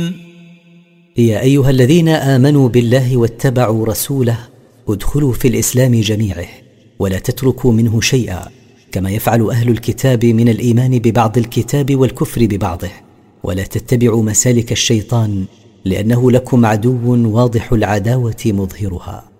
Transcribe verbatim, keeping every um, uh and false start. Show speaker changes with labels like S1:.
S1: يا أيها الذين آمنوا بالله واتبعوا رسوله ادخلوا في الإسلام جميعه ولا تتركوا منه شيئا، كما يفعل أهل الكتاب من الإيمان ببعض الكتاب والكفر ببعضه، ولا تتبعوا مسالك الشيطان لأنه لكم عدو واضح العداوة مظهرها.